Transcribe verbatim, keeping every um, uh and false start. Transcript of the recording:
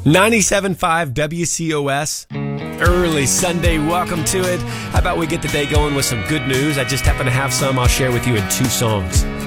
ninety-seven point five W C O S. Early Sunday, welcome to it. How about we get the day going with some good news? I just happen to have some I'll share with you in two songs.